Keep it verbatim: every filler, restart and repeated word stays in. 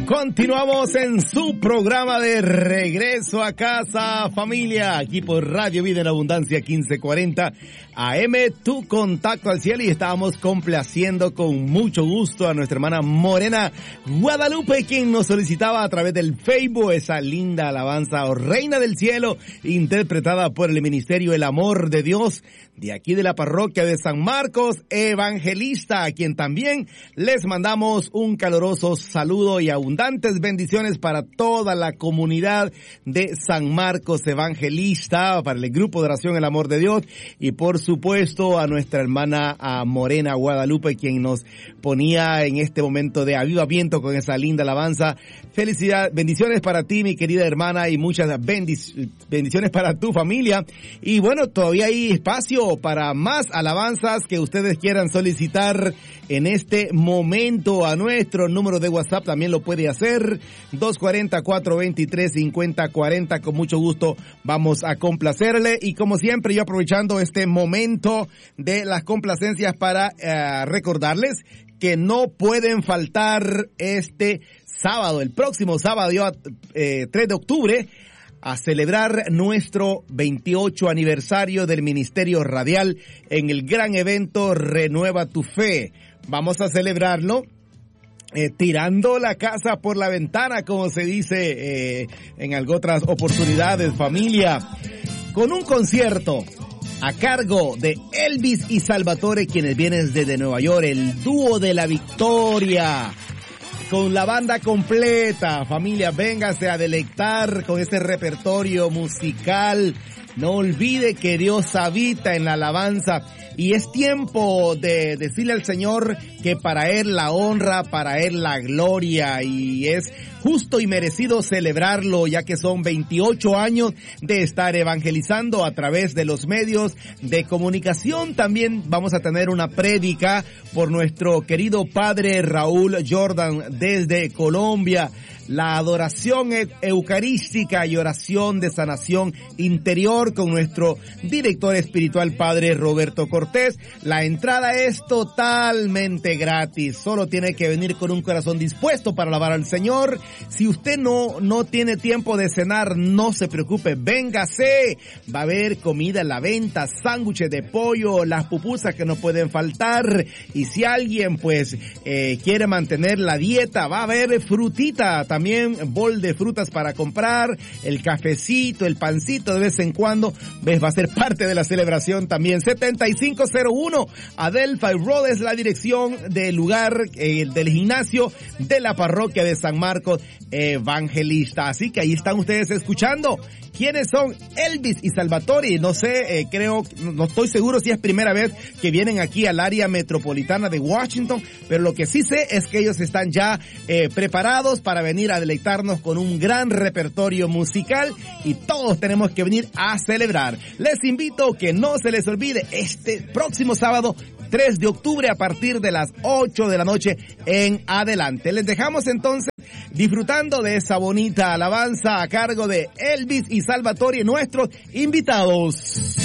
Continuamos en su programa de Regreso a Casa, familia, aquí por Radio Vida en Abundancia quince cuarenta A M, tu contacto al cielo, y estábamos complaciendo con mucho gusto a nuestra hermana Morena Guadalupe, quien nos solicitaba a través del Facebook esa linda alabanza, oh Reina del Cielo, interpretada por el Ministerio El Amor de Dios, de aquí de la parroquia de San Marcos Evangelista, a quien también les mandamos un caluroso saludo y abundantes bendiciones para toda la comunidad de San Marcos Evangelista, para el grupo de oración El Amor de Dios, y por supuesto a nuestra hermana a Morena Guadalupe, quien nos ponía en este momento de avivamiento con esa linda alabanza. Felicidad, bendiciones para ti, mi querida hermana, y muchas bendic- bendiciones para tu familia. Y bueno, todavía hay espacio para más alabanzas que ustedes quieran solicitar en este momento. A nuestro número de WhatsApp también lo puede hacer, dos cuatro cero, cuatro dos tres, cinco cero cuatro cero. Con mucho gusto vamos a complacerle, y como siempre yo aprovechando este momento de las complacencias para eh, recordarles que no pueden faltar este sábado, el próximo sábado, eh, tres de octubre, a celebrar nuestro veintiocho aniversario del Ministerio Radial en el gran evento Renueva tu Fe. Vamos a celebrarlo eh, tirando la casa por la ventana, como se dice eh, en algunas otras oportunidades, familia, con un concierto a cargo de Elvis y Salvatore, quienes vienen desde Nueva York, el dúo de la victoria, con la banda completa. Familia, véngase a deleitar con este repertorio musical. No olvide que Dios habita en la alabanza, y es tiempo de decirle al Señor que para Él la honra, para Él la gloria, y es justo y merecido celebrarlo, ya que son veintiocho años de estar evangelizando a través de los medios de comunicación. También vamos a tener una prédica por nuestro querido padre Raúl Jordan desde Colombia. La adoración eucarística y oración de sanación interior con nuestro director espiritual, padre Roberto Cortés. La entrada es totalmente gratis, solo tiene que venir con un corazón dispuesto para alabar al Señor. Si usted no, no tiene tiempo de cenar, no se preocupe, véngase. Va a haber comida en la venta, sándwiches de pollo, las pupusas que no pueden faltar. Y si alguien pues eh, quiere mantener la dieta, va a haber frutita también, bol de frutas para comprar, el cafecito, el pancito de vez en cuando, ves, va a ser parte de la celebración también. setenta y cinco cero uno Adelphi Road es la dirección del lugar, eh, del gimnasio de la parroquia de San Marcos Evangelista. Así que ahí están ustedes escuchando. ¿Quiénes son Elvis y Salvatore? No sé, eh, creo, no estoy seguro si es primera vez que vienen aquí al área metropolitana de Washington, pero lo que sí sé es que ellos están ya eh, preparados para venir a deleitarnos con un gran repertorio musical, y todos tenemos que venir a celebrar. Les invito que no se les olvide este próximo sábado tres de octubre a partir de las ocho de la noche en adelante. Les dejamos entonces disfrutando de esa bonita alabanza a cargo de Elvis y Salvatore, nuestros invitados.